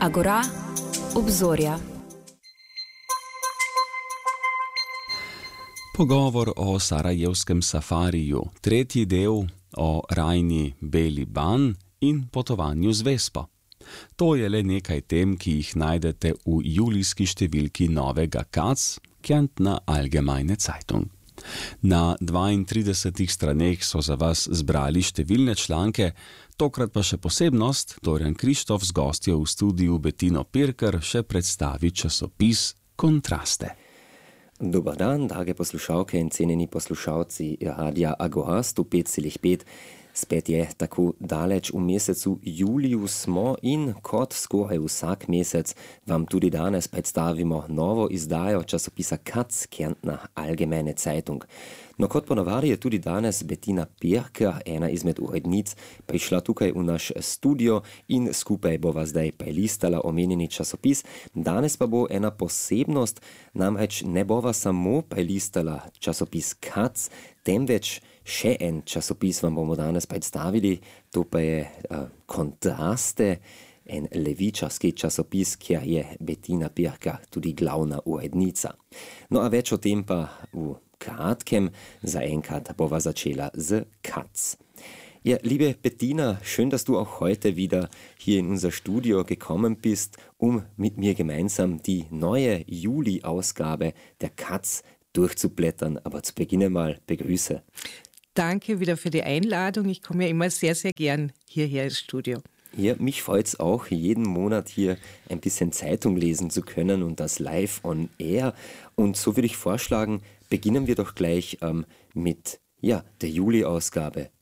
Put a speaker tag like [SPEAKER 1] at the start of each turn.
[SPEAKER 1] Agora, obzorja.
[SPEAKER 2] Pogovor o sarajevskem safariju, tretji del o rajni Beli Ban in potovanju z Vespo. To je le nekaj tem, ki jih najdete v julijski številki novega KAC, Kärntner Allgemeine Zeitung. Na 32 straneh so za vas zbrali številne članke, tokrat pa še posebnost, Dorjan Krištof z gostjo v studiu Bettino Pirker še predstavi časopis Kontraste.
[SPEAKER 3] Dobar dan, drage poslušalke in cenjeni poslušalci Radia Agora 105,5. Spet je tako daleč v mesecu juliju smo in kot skoraj vsak mesec vam tudi danes predstavimo novo izdajo časopisa KAC, Kärntner Allgemeine Zeitung. No, kot ponavadi je tudi danes Bettina Pirker, ena izmed urednic, prišla tukaj v naš studio in skupaj bova zdaj prelistala omenjeni časopis. Danes pa bo ena posebnost, namreč ne bova samo prelistala časopis KAC, temveč še en časopis vam bomo danes predstavili, to pa je Kontraste, en levičarski časopis, kjer je Bettina Pirker tudi glavna urednica. No, a več o tem pa v kratkem, zaenkrat bova začela z KAC. Ja, liebe Bettina, schön, dass du auch heute wieder hier in unser Studio gekommen bist, mit mir gemeinsam die neue Juli-Ausgabe der KAC durchzublättern. Aber zu Beginn mal begrüße.
[SPEAKER 4] Danke wieder für die Einladung. Ich komme ja immer sehr, sehr gern hierher ins Studio.
[SPEAKER 3] Ja, mich freut es auch, jeden Monat hier ein bisschen Zeitung lesen zu können und das live on air. Und so würde ich vorschlagen, beginnen wir doch gleich mit der Juli-Ausgabe.